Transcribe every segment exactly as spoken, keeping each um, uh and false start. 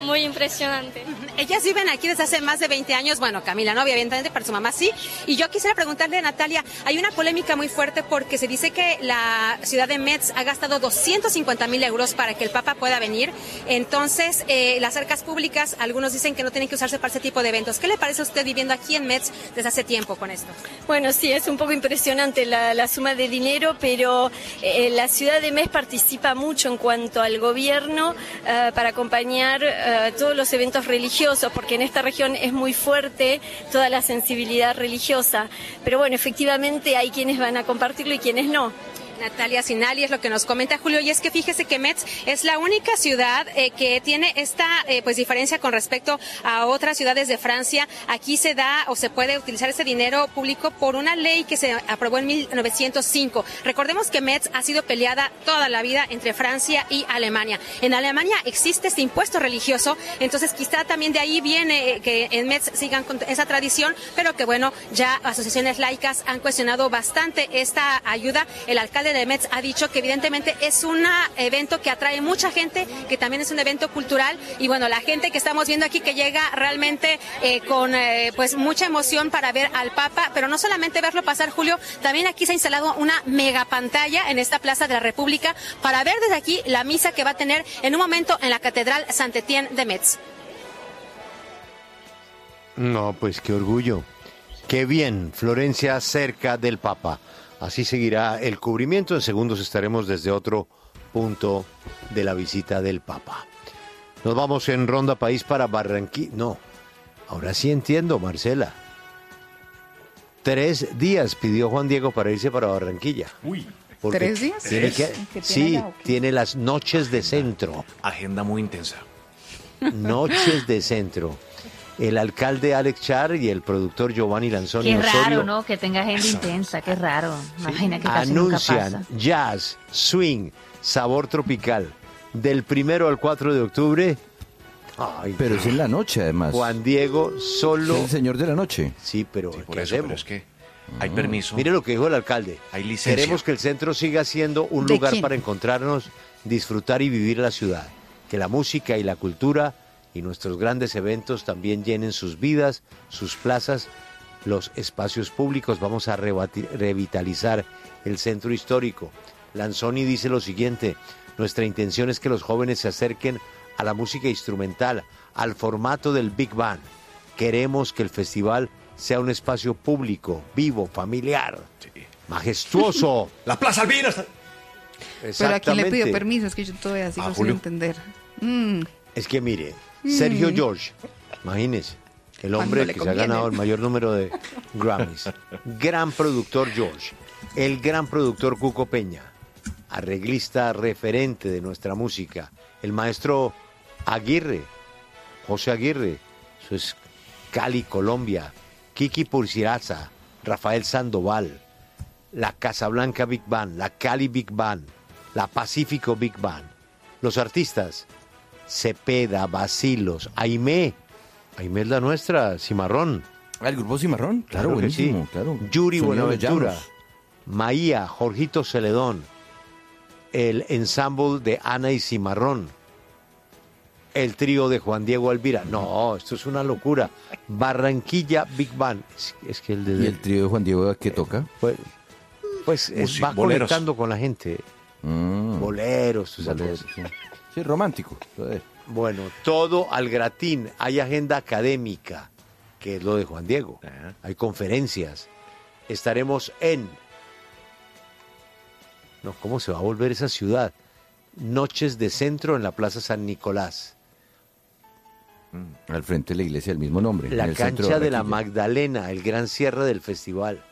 Muy impresionante. Ellas viven aquí desde hace más de veinte años, bueno, Camila no, evidentemente, para su mamá sí, y yo quisiera preguntarle a Natalia, hay una polémica muy fuerte porque se dice que la ciudad de Metz ha gastado doscientos cincuenta mil euros para que el Papa pueda venir, entonces eh, las arcas públicas, algunos dicen que no tienen que usarse para ese tipo de eventos. ¿Qué le parece a usted viviendo aquí en Metz desde hace tiempo con esto? Bueno, sí, es un poco impresionante la, la suma de dinero, pero eh, la ciudad de Metz participa mucho en cuanto al gobierno eh, para acompañar eh, todos los eventos religiosos, porque en esta región es muy fuerte toda la sensibilidad religiosa. Pero bueno, efectivamente hay quienes van a compartirlo y quienes no. Natalia Sinali es lo que nos comenta Julio, y es que fíjese que Metz es la única ciudad eh, que tiene esta eh, pues diferencia con respecto a otras ciudades de Francia. Aquí se da o se puede utilizar ese dinero público por una ley que se aprobó en mil novecientos cinco. Recordemos que Metz ha sido peleada toda la vida entre Francia y Alemania. En Alemania existe este impuesto religioso, entonces quizá también de ahí viene eh, que en Metz sigan con esa tradición, pero que bueno, ya asociaciones laicas han cuestionado bastante esta ayuda. El alcalde de Metz ha dicho que evidentemente es un evento que atrae mucha gente, que también es un evento cultural, y bueno, la gente que estamos viendo aquí que llega realmente eh, con eh, pues mucha emoción para ver al Papa, pero no solamente verlo pasar, Julio, también aquí se ha instalado una mega pantalla en esta Plaza de la República para ver desde aquí la misa que va a tener en un momento en la Catedral Saint-Étienne de Metz. No, pues qué orgullo. Qué bien, Florencia cerca del Papa. Así seguirá el cubrimiento. En segundos estaremos desde otro punto de la visita del Papa. Nos vamos en Ronda País para Barranquilla. No, ahora sí entiendo, Marcela. Tres días pidió Juan Diego para irse para Barranquilla. Uy. ¿Tres días? Tiene que, ¿Qué tiene sí, allá, o qué? tiene las noches de centro. Agenda muy intensa. Noches de centro. El alcalde Alex Char y el productor Giovanni Lanzoni Qué Osorio raro, ¿no? Que tenga agenda intensa, qué raro. Imagina que casi nunca anuncian pasa. jazz, swing, sabor tropical. Del primero al cuatro de octubre. Ay, Pero es en la noche, además. Juan Diego solo. Es el señor de la noche. Sí, pero Sí, por ¿qué eso, pero hacemos? es que hay permiso. Mire lo que dijo el alcalde. Hay licencia. Queremos que el centro siga siendo un ¿De lugar quién? para encontrarnos, disfrutar y vivir la ciudad. Que la música y la cultura y nuestros grandes eventos también llenen sus vidas, sus plazas, los espacios públicos. Vamos a rebati- revitalizar el centro histórico. Lanzoni dice lo siguiente: nuestra intención es que los jóvenes se acerquen a la música instrumental, al formato del Big Band. Queremos que el festival sea un espacio público, vivo, familiar, Sí. majestuoso. La Plaza Albina está... Pero a quien le pidió Exactamente. permiso, es que yo todavía sigo Ah, sin Julio. entender. Mm, Es que mire, Sergio George, imagínese, el hombre Cuando le que se ha conviene. ganado el mayor número de Grammys, gran productor George, el gran productor Cuco Peña, arreglista referente de nuestra música, el maestro Aguirre, José Aguirre, eso es Cali, Colombia, Kiki Purciraza, Rafael Sandoval, la Casablanca Big Band, la Cali Big Band, la Pacífico Big Band, los artistas Cepeda, Basilos, Aimé, Aimé es la nuestra, Cimarrón, Ah, el grupo Cimarrón. Claro, que buenísimo, sí. claro. Yuri Sonido de Buenaventura, llanos. Maía, Jorgito Celedón, el ensamble de Ana y Cimarrón, el trío de Juan Diego Alvira. No, esto es una locura. Barranquilla Big Band. Es, es que el de ¿Y el trío de Juan Diego que toca? pues, pues es- Música, va boleros. conectando con la gente. Mm, Boleros, tú sabes. boleros, sí. Sí, romántico. joder. Bueno, todo al gratín. Hay agenda académica, que es lo de Juan Diego. Ajá. Hay conferencias. Estaremos en... No, ¿cómo se va a volver esa ciudad? Noches de centro en la Plaza San Nicolás. Al frente de la iglesia del mismo nombre. en La el centro cancha de la Barranquilla. Magdalena, el gran cierre del festival.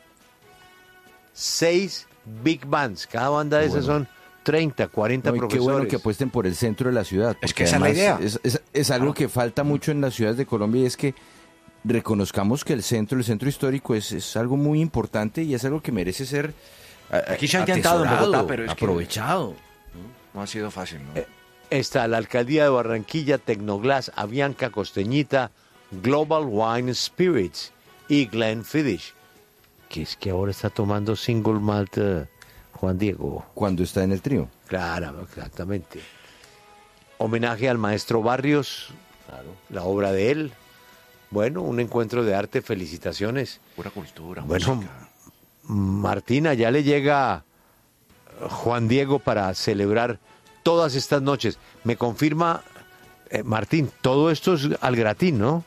Seis big bands. Cada banda de esas Bueno. son treinta, cuarenta No, y qué profesores. bueno que apuesten por el centro de la ciudad. Es porque que esa es la además idea. Es, es- es algo que falta mucho en las ciudades de Colombia y es que reconozcamos que el centro, el centro histórico es, es algo muy importante y es algo que merece ser a- Aquí se ha intentado en atesorado, Bogotá, pero es que- aprovechado. No ha sido fácil, ¿no? Eh, Está la Alcaldía de Barranquilla, Tecnoglass, Avianca, Costeñita, Global Wine Spirits y Glenfiddich. Que es que ahora está tomando single malt eh, Juan Diego. Cuando está en el trío. Claro, exactamente. Homenaje al maestro Barrios, Claro. La obra de él. Bueno, un encuentro de arte, felicitaciones. Pura cultura, bueno, música. Martina, ya le llega Juan Diego para celebrar todas estas noches. Me confirma, eh, Martín, todo esto es al gratín, ¿no?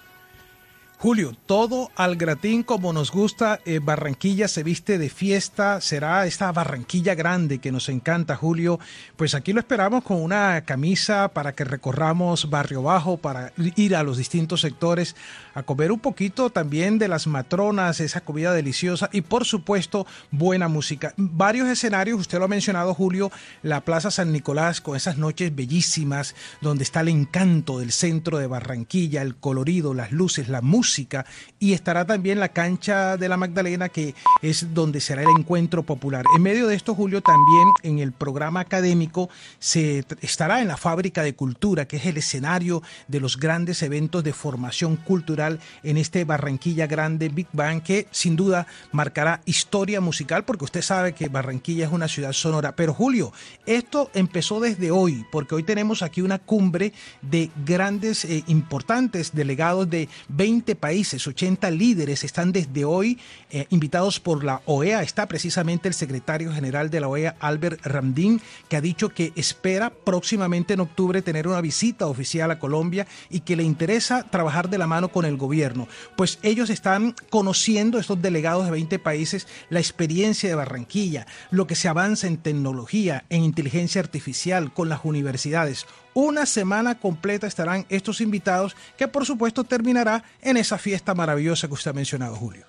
Julio, todo al gratín como nos gusta. eh, Barranquilla se viste de fiesta, será esta Barranquilla grande que nos encanta, Julio. Pues aquí lo esperamos con una camisa para que recorramos Barrio Bajo, para ir a los distintos sectores, a comer un poquito también de las matronas, esa comida deliciosa y por supuesto buena música. Varios escenarios, usted lo ha mencionado, Julio, la Plaza San Nicolás con esas noches bellísimas donde está el encanto del centro de Barranquilla, el colorido, las luces, la música. Y estará también la cancha de la Magdalena, que es donde será el encuentro popular. En medio de esto, Julio, también en el programa académico se estará en la Fábrica de Cultura, que es el escenario de los grandes eventos de formación cultural en este Barranquilla Grande Big Bang, que sin duda marcará historia musical, porque usted sabe que Barranquilla es una ciudad sonora. Pero Julio, esto empezó desde hoy, porque hoy tenemos aquí una cumbre de grandes, eh, importantes delegados de veinte países, ochenta líderes están desde hoy eh, invitados por la O E A. Está precisamente el secretario general de la O E A, Albert Ramdín, que ha dicho que espera próximamente en octubre tener una visita oficial a Colombia y que le interesa trabajar de la mano con el gobierno. Pues ellos están conociendo, estos delegados de veinte países, la experiencia de Barranquilla, lo que se avanza en tecnología, en inteligencia artificial, con las universidades. Una semana completa estarán estos invitados, que por supuesto terminará en esa fiesta maravillosa que usted ha mencionado, Julio.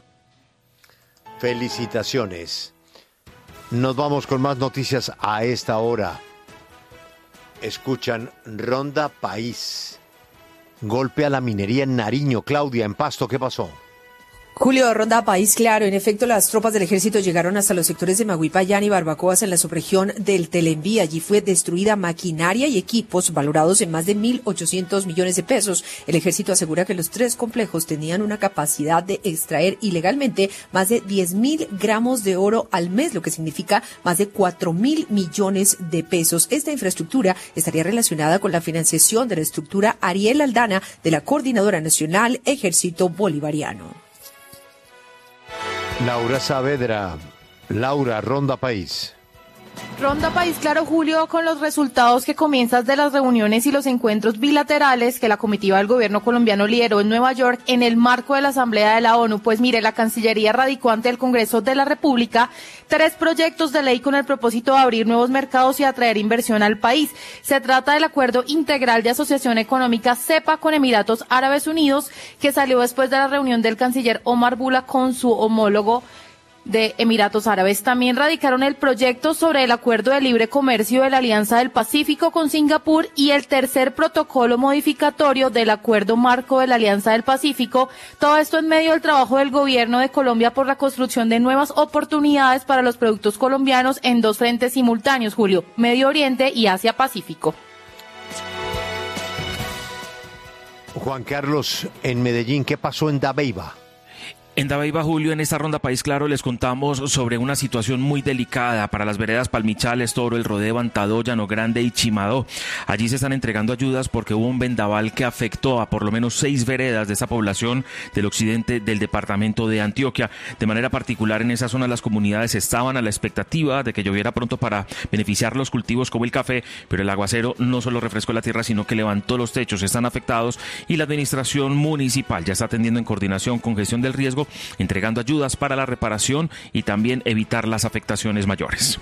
Felicitaciones. Nos vamos con más noticias a esta hora. Escuchan Ronda País. Golpe a la minería en Nariño. Claudia, en Pasto, ¿qué pasó? Julio, Ronda País, claro, en efecto las tropas del ejército llegaron hasta los sectores de Maguipayán y Barbacoas en la subregión del Telenví. Allí fue destruida maquinaria y equipos valorados en más de mil ochocientos millones de pesos. El ejército asegura que los tres complejos tenían una capacidad de extraer ilegalmente más de diez mil gramos de oro al mes, lo que significa más de cuatro mil millones de pesos. Esta infraestructura estaría relacionada con la financiación de la estructura Ariel Aldana de la Coordinadora Nacional Ejército Bolivariano. Laura Saavedra. Laura, Ronda País. Ronda País, claro, Julio, con los resultados que comienzas de las reuniones y los encuentros bilaterales que la comitiva del gobierno colombiano lideró en Nueva York en el marco de la Asamblea de la ONU. Pues mire, la Cancillería radicó ante el Congreso de la República tres proyectos de ley con el propósito de abrir nuevos mercados y atraer inversión al país. Se trata del Acuerdo Integral de Asociación Económica CEPA con Emiratos Árabes Unidos, que salió después de la reunión del canciller Omar Bula con su homólogo de Emiratos Árabes. También radicaron el proyecto sobre el acuerdo de libre comercio de la Alianza del Pacífico con Singapur y el tercer protocolo modificatorio del acuerdo marco de la Alianza del Pacífico. Todo esto en medio del trabajo del gobierno de Colombia por la construcción de nuevas oportunidades para los productos colombianos en dos frentes simultáneos, Julio: Medio Oriente y Asia Pacífico. Juan Carlos, en Medellín, ¿qué pasó en Dabeiba? En Dabeiba, Julio, en esta Ronda País Claro les contamos sobre una situación muy delicada para las veredas Palmichales, Toro, El Rodeo, Antadó, Llano Grande y Chimadó. Allí se están entregando ayudas porque hubo un vendaval que afectó a por lo menos seis veredas de esta población del occidente del departamento de Antioquia. De manera particular, en esa zona las comunidades estaban a la expectativa de que lloviera pronto para beneficiar los cultivos como el café, pero el aguacero no solo refrescó la tierra, sino que levantó los techos. Están afectados y la administración municipal ya está atendiendo en coordinación con gestión del riesgo, entregando ayudas para la reparación y también evitar las afectaciones mayores.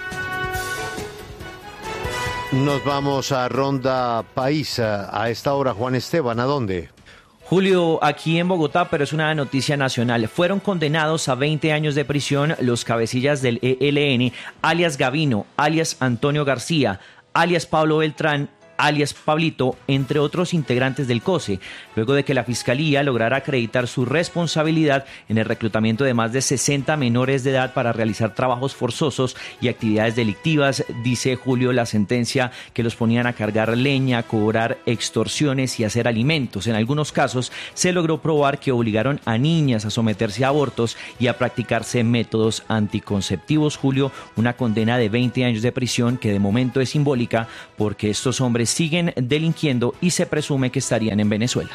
Nos vamos a Ronda País a esta hora. Juan Esteban, ¿a dónde? Julio, aquí en Bogotá, pero es una noticia nacional. Fueron condenados a veinte años de prisión los cabecillas del E L N, alias Gavino, alias Antonio García, alias Pablo Beltrán, alias Pablito, entre otros integrantes del C O S E, luego de que la Fiscalía lograra acreditar su responsabilidad en el reclutamiento de más de sesenta menores de edad para realizar trabajos forzosos y actividades delictivas. Dice Julio la sentencia que los ponían a cargar leña, cobrar extorsiones y hacer alimentos. En algunos casos se logró probar que obligaron a niñas a someterse a abortos y a practicarse métodos anticonceptivos. Julio, una condena de veinte años de prisión que de momento es simbólica porque estos hombres siguen delinquiendo y se presume que estarían en Venezuela.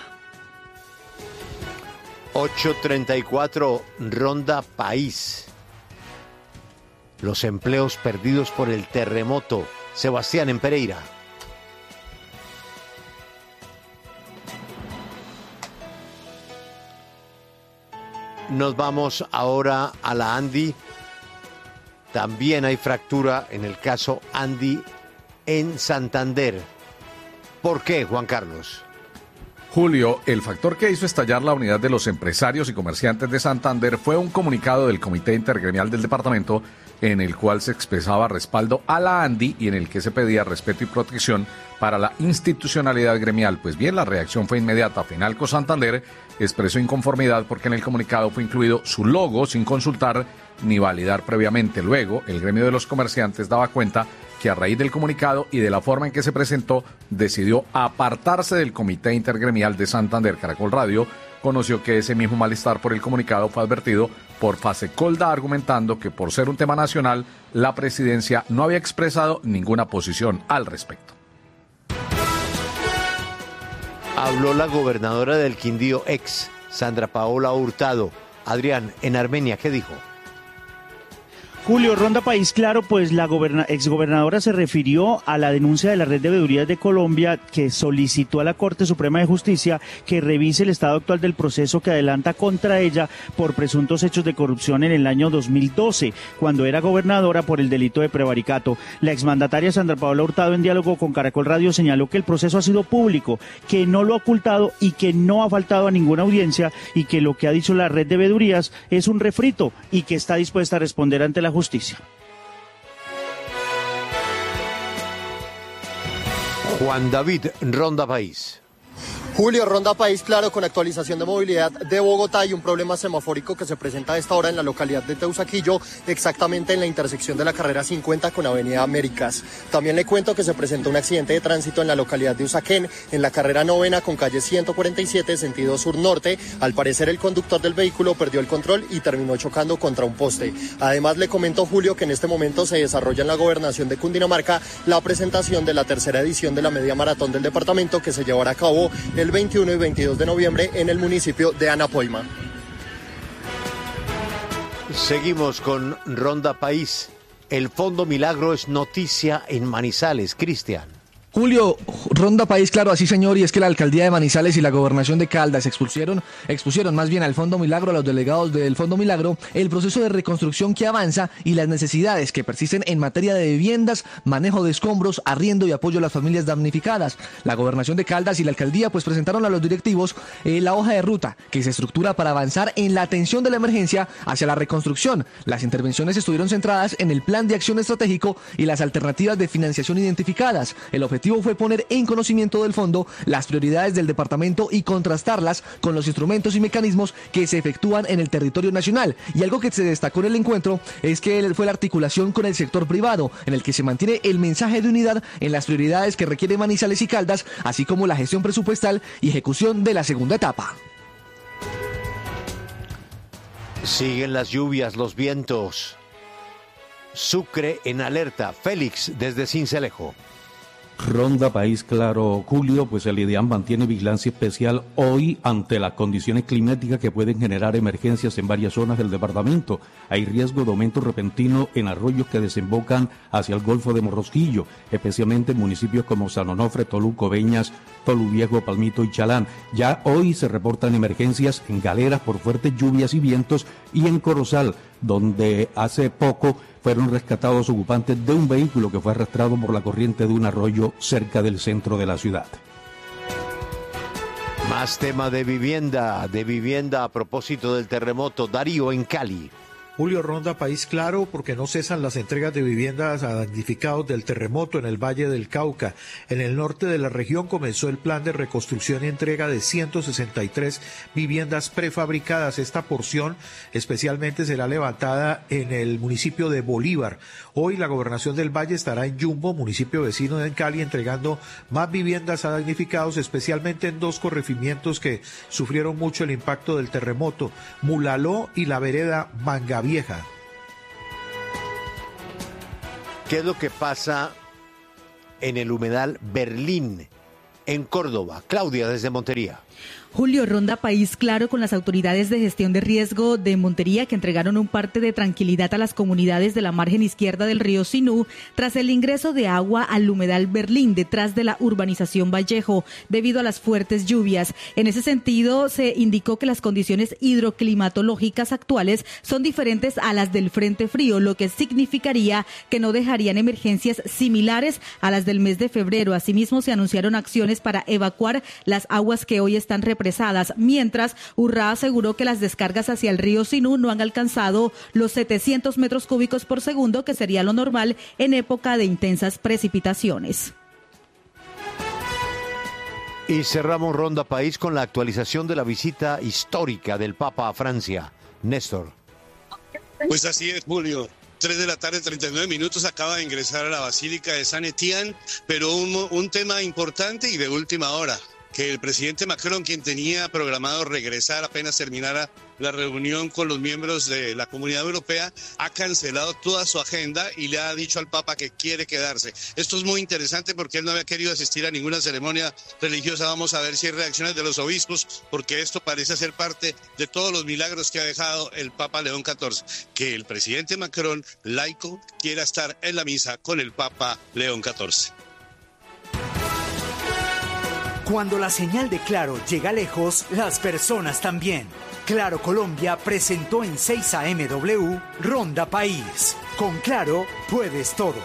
ocho treinta y cuatro, Ronda País. Los empleos perdidos por el terremoto. Sebastián, en Pereira. Nos vamos ahora a la Andi. También hay fractura en el caso Andi en Santander. ¿Por qué, Juan Carlos? Julio, el factor que hizo estallar la unidad de los empresarios y comerciantes de Santander fue un comunicado del Comité Intergremial del departamento en el cual se expresaba respaldo a la Andi y en el que se pedía respeto y protección para la institucionalidad gremial. Pues bien, la reacción fue inmediata. Finalco Santander expresó inconformidad porque en el comunicado fue incluido su logo sin consultar ni validar previamente. Luego, el gremio de los comerciantes daba cuenta que a raíz del comunicado y de la forma en que se presentó, decidió apartarse del Comité Intergremial de Santander. Caracol Radio conoció que ese mismo malestar por el comunicado fue advertido por Fasecolda, argumentando que por ser un tema nacional, la presidencia no había expresado ninguna posición al respecto. Habló la gobernadora del Quindío, ex Sandra Paola Hurtado. Adrián, en Armenia, ¿qué dijo? Julio, Ronda País Claro, pues la goberna- exgobernadora se refirió a la denuncia de la Red de Veedurías de Colombia, que solicitó a la Corte Suprema de Justicia que revise el estado actual del proceso que adelanta contra ella por presuntos hechos de corrupción en el año dos mil doce, cuando era gobernadora por el delito de prevaricato. La exmandataria Sandra Paola Hurtado, en diálogo con Caracol Radio, señaló que el proceso ha sido público, que no lo ha ocultado y que no ha faltado a ninguna audiencia, y que lo que ha dicho la Red de Veedurías es un refrito y que está dispuesta a responder ante la justicia. Juan David, Ronda País. Julio, Ronda País Claro, con actualización de movilidad de Bogotá y un problema semafórico que se presenta a esta hora en la localidad de Teusaquillo, exactamente en la intersección de la carrera cincuenta con Avenida Américas. También le cuento que se presentó un accidente de tránsito en la localidad de Usaquén, en la carrera novena con calle ciento cuarenta y siete, sentido sur-norte. Al parecer, el conductor del vehículo perdió el control y terminó chocando contra un poste. Además, le comento, Julio, que en este momento se desarrolla en la gobernación de Cundinamarca la presentación de la tercera edición de la media maratón del departamento, que se llevará a cabo el veintiuno y veintidós de noviembre en el municipio de Anapoima. Seguimos con Ronda País. El Fondo Milagro es noticia en Manizales. Cristian. Julio, Ronda País Claro, así señor, y es que la alcaldía de Manizales y la gobernación de Caldas expusieron, expusieron más bien al Fondo Milagro, a los delegados del Fondo Milagro, el proceso de reconstrucción que avanza y las necesidades que persisten en materia de viviendas, manejo de escombros, arriendo y apoyo a las familias damnificadas. La gobernación de Caldas y la alcaldía pues presentaron a los directivos eh, la hoja de ruta que se estructura para avanzar en la atención de la emergencia hacia la reconstrucción. Las intervenciones estuvieron centradas en el plan de acción estratégico y las alternativas de financiación identificadas. El objetivo fue poner en conocimiento del fondo las prioridades del departamento y contrastarlas con los instrumentos y mecanismos que se efectúan en el territorio nacional. Y algo que se destacó en el encuentro es que fue la articulación con el sector privado, en el que se mantiene el mensaje de unidad en las prioridades que requiere Manizales y Caldas, así como la gestión presupuestal y ejecución de la segunda etapa. Siguen las lluvias, los vientos. Sucre en alerta. Félix, desde Sincelejo. Ronda País Claro, Julio, pues el IDEAM mantiene vigilancia especial hoy ante las condiciones climáticas que pueden generar emergencias en varias zonas del departamento. Hay riesgo de aumento repentino en arroyos que desembocan hacia el Golfo de Morrosquillo, especialmente en municipios como San Onofre, Toluco, Beñas, Tolu Viejo, Palmito y Chalán. Ya hoy se reportan emergencias en Galeras por fuertes lluvias y vientos y en Corozal, donde hace poco fueron rescatados ocupantes de un vehículo que fue arrastrado por la corriente de un arroyo cerca del centro de la ciudad. Más tema de vivienda, de vivienda a propósito del terremoto. Darío, en Cali. Julio, Ronda País Claro, porque no cesan las entregas de viviendas a damnificados del terremoto en el Valle del Cauca. En el norte de la región comenzó el plan de reconstrucción y entrega de ciento sesenta y tres viviendas prefabricadas. Esta porción especialmente será levantada en el municipio de Bolívar. Hoy la gobernación del Valle estará en Yumbo, municipio vecino de Cali, entregando más viviendas a damnificados, especialmente en dos corregimientos que sufrieron mucho el impacto del terremoto, Mulaló y la vereda Manga Vieja. ¿Qué es lo que pasa en el humedal Berlín, en Córdoba. Claudia, desde Montería. Julio, ronda país claro con las autoridades de gestión de riesgo de Montería, que entregaron un parte de tranquilidad a las comunidades de la margen izquierda del río Sinú tras el ingreso de agua al humedal Berlín detrás de la urbanización Vallejo debido a las fuertes lluvias. En ese sentido, se indicó que las condiciones hidroclimatológicas actuales son diferentes a las del Frente Frío, lo que significaría que no dejarían emergencias similares a las del mes de febrero. Asimismo, se anunciaron acciones para evacuar las aguas que hoy están represadas, mientras Urrá aseguró que las descargas hacia el río Sinú no han alcanzado los setecientos metros cúbicos por segundo, que sería lo normal en época de intensas precipitaciones. Y cerramos Ronda País con la actualización de la visita histórica del Papa a Francia. Néstor. Pues así es, Julio. tres de la tarde, treinta y nueve minutos, acaba de ingresar a la Basílica de Saint-Étienne, pero un, un tema importante y de última hora, que el presidente Macron, quien tenía programado regresar apenas terminara la reunión con los miembros de la Comunidad Europea, ha cancelado toda su agenda y le ha dicho al Papa que quiere quedarse. Esto es muy interesante porque él no había querido asistir a ninguna ceremonia religiosa. Vamos a ver si hay reacciones de los obispos, porque esto parece ser parte de todos los milagros que ha dejado el Papa León catorce. Que el presidente Macron, laico, quiera estar en la misa con el Papa León catorce. Cuando la señal de Claro llega lejos, las personas también. Claro Colombia presentó en seis A M W Ronda País. Con Claro puedes todo.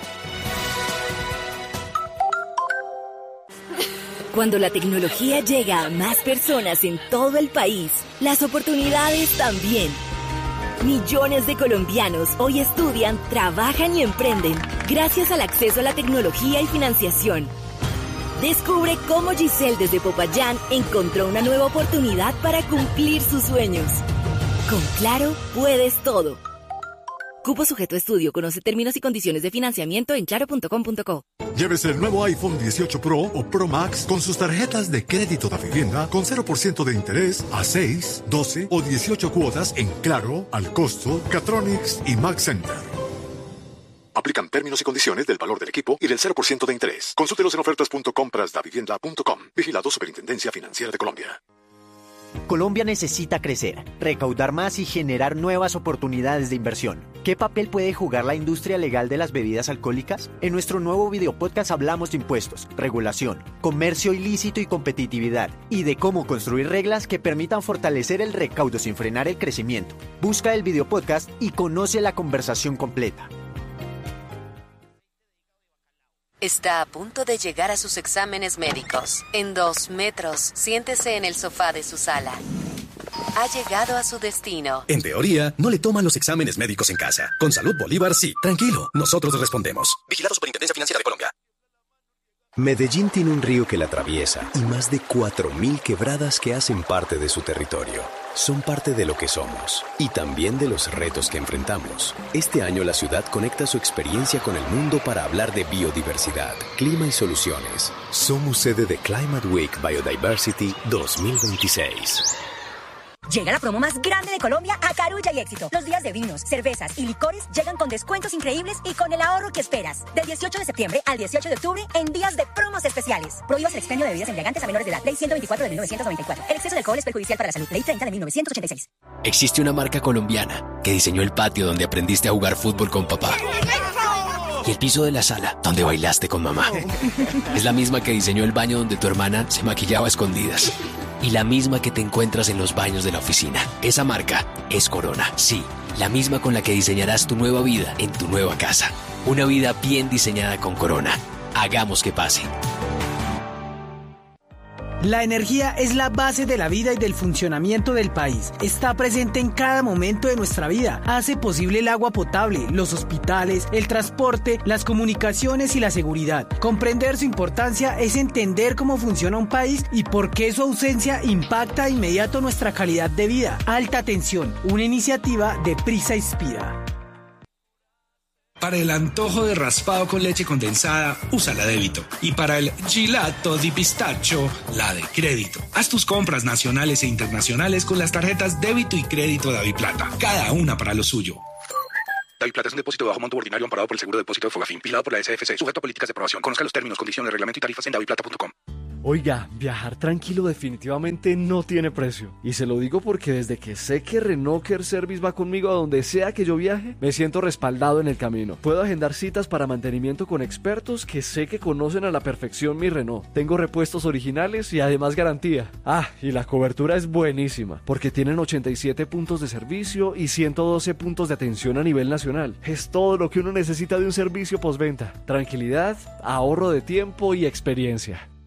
Cuando la tecnología llega a más personas en todo el país, las oportunidades también. Millones de colombianos hoy estudian, trabajan y emprenden gracias al acceso a la tecnología y financiación. Descubre cómo Giselle desde Popayán encontró una nueva oportunidad para cumplir sus sueños. Con Claro, puedes todo. Cupo sujeto a estudio. Conoce términos y condiciones de financiamiento en claro punto com punto co. Llévese el nuevo iPhone dieciocho Pro o Pro Max con sus tarjetas de crédito da vivienda con cero por ciento de interés a seis, doce o dieciocho cuotas en Claro, Al Costo, Catronics y Max Center. Aplican términos y condiciones del valor del equipo y del cero por ciento de interés. Consúltelos en ofertas punto compras da vivienda punto com. Vigilado Superintendencia Financiera de Colombia. Colombia necesita crecer, recaudar más y generar nuevas oportunidades de inversión. ¿Qué papel puede jugar la industria legal de las bebidas alcohólicas? En nuestro nuevo videopodcast hablamos de impuestos, regulación, comercio ilícito y competitividad, y de cómo construir reglas que permitan fortalecer el recaudo sin frenar el crecimiento. Busca el videopodcast y conoce la conversación completa. Está a punto de llegar a sus exámenes médicos. En dos metros, siéntese en el sofá de su sala. Ha llegado a su destino. En teoría, no le toman los exámenes médicos en casa. Con Salud Bolívar, sí. Tranquilo, nosotros respondemos. Vigilado Superintendencia Financiera de Colombia. Medellín tiene un río que la atraviesa y más de cuatro mil quebradas que hacen parte de su territorio. Son parte de lo que somos y también de los retos que enfrentamos. Este año la ciudad conecta su experiencia con el mundo para hablar de biodiversidad, clima y soluciones. Somos sede de Climate Week Biodiversity dos mil veintiséis. Llega la promo más grande de Colombia a Carulla y Éxito. Los días de vinos, cervezas y licores llegan con descuentos increíbles y con el ahorro que esperas. Del dieciocho de septiembre al dieciocho de octubre en días de promos especiales. Prohíbas el expendio de bebidas embriagantes a menores de edad. Ley ciento veinticuatro de mil novecientos noventa y cuatro. El exceso de alcohol es perjudicial para la salud. Ley treinta de mil novecientos ochenta y seis. Existe una marca colombiana que diseñó el patio donde aprendiste a jugar fútbol con papá. Y el piso de la sala donde bailaste con mamá. Es la misma que diseñó el baño donde tu hermana se maquillaba a escondidas. Y la misma que te encuentras en los baños de la oficina. Esa marca es Corona. Sí, la misma con la que diseñarás tu nueva vida en tu nueva casa. Una vida bien diseñada con Corona. Hagamos que pase. La energía es la base de la vida y del funcionamiento del país. Está presente en cada momento de nuestra vida. Hace posible el agua potable, los hospitales, el transporte, las comunicaciones y la seguridad. Comprender su importancia es entender cómo funciona un país y por qué su ausencia impacta de inmediato nuestra calidad de vida. Alta tensión, una iniciativa de Prisa Inspira. Para el antojo de raspado con leche condensada, usa la débito. Y para el gelato di pistacho, la de crédito. Haz tus compras nacionales e internacionales con las tarjetas débito y crédito Daviplata. Cada una para lo suyo. DaviPlata es un depósito de bajo monto ordinario amparado por el seguro de depósito de Fogafín, vigilado por la S F C, sujeto a políticas de aprobación. Conozca los términos, condiciones, reglamento y tarifas en daviplata punto com. Oiga, viajar tranquilo definitivamente no tiene precio. Y se lo digo porque desde que sé que Renault Care Service va conmigo a donde sea que yo viaje, me siento respaldado en el camino. Puedo agendar citas para mantenimiento con expertos que sé que conocen a la perfección mi Renault. Tengo repuestos originales y además garantía. Ah, y la cobertura es buenísima, porque tienen ochenta y siete puntos de servicio y ciento doce puntos de atención a nivel nacional. Es todo lo que uno necesita de un servicio postventa. Tranquilidad, ahorro de tiempo y experiencia.